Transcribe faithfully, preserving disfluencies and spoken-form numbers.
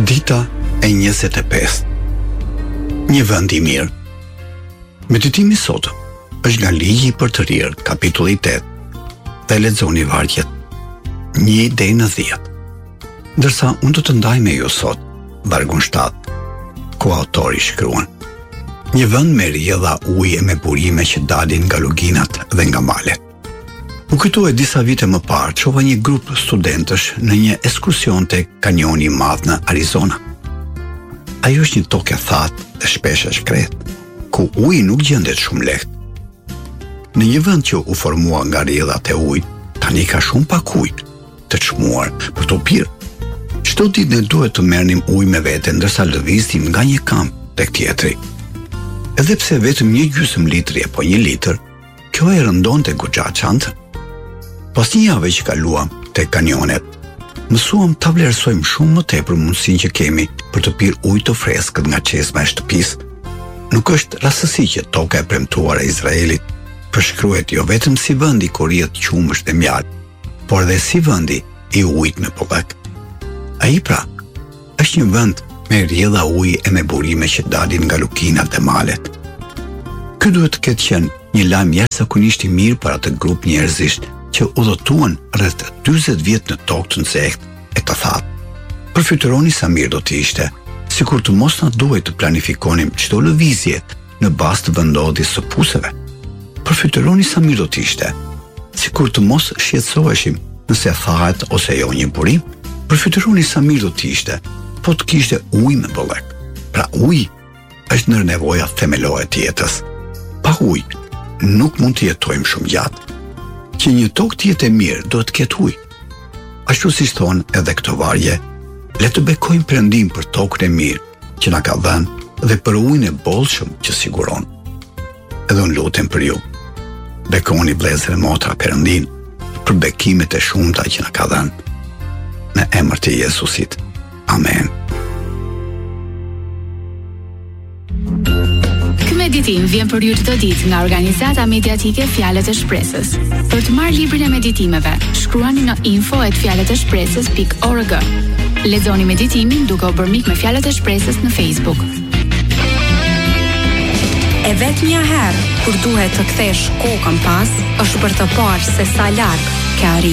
Dita e njëzet e pesë. Një vend i mirë. Meditimi sot është nga ligji për të rirë, kapitulli tetë, dhe lexoni vargjet një deri në dhjetë. Ndërsa unë do të ndaj me ju sot vargun shtatë, ku autori shkruan: një vend me rrjedha ujë e me burime që dalin nga luginat dhe nga malet. U kujtoi disa vite më parë, çova një grup studentësh në një ekskursion te kanjoni i madh në Arizona. Ajo është një tokë e thatë dhe shpesh e shkretë, ku uji nuk gjendet shumë lehtë. Në një vend që u formua nga rrjedhat e ujit, tani ka shumë pak ujë të çmuar për të pirë. Çdo ditë ne duhet të merrnim ujë me vete ndërsa lëviznim nga një kamp tek tjetri. Edhe pse vetëm një gjysmë litri apo një litër, kjo e rëndonte goxha çantën. Pas një jave që kaluam te kanjonet, mësuam ta vlerësojmë shumë më tepër mundësinë që kemi për të pirë ujë të freskët nga çezma e shtëpisë. Nuk është rastësi që toka e premtuar e Izraelit përshkruhet jo vetëm si vendi ku rrihet qumësht dhe mjalë, por edhe si vendi i ujit me pollëk. Ai pra është një vend me rrjedha uji e me burime që dalin nga lukinat dhe malet. Ky duhet të ketë qenë një lajm jashtëzakonisht i mirë për atë grup njerëzish që udhëtuan rreth dyzet vjet në tokë të nxehtë e të thatë. Përfytyroni sa mirë do të ishte, sikur të mos na duhej të planifikonim çdo lëvizje në bazë të vendodhjes së puseve. Përfytyroni sa mirë do të ishte, sikur të mos shqetësoheshim nëse thahet ose jo një burim. Përfytyroni sa mirë do të ishte, po të kishte ujë me bollëk. Pra uji është ndër nevojat themelore të jetës. Pa ujë nuk mund të jetojmë shumë gjatë. Që një tokë të jetë e mirë duhet të ketë ujë. Ashtu siç thonë edhe këto vargje, le të bekojmë Perëndin për tokën e mirë që na ka dhënë dhe për ujin e bollshëm që siguron. Edhe unë lutem për ju. Bekoni vëllezër e motra Perëndin për bekimet e shumta që na ka dhënë. Në emër të Jezusit. Amen. Meditim vjen për ju çdo ditë nga organizata mediatike Fjalët e Shpresës. Për të marrë librin e meditimeve, shkruani në info at fjalët e shpresës pikë org. Lexoni meditimin duke u bërë mik me Fjalët e Shpresës në Facebook. E vetmja herë kur duhet të kthesh kokën pas, është për të parë se sa larg ke arritur.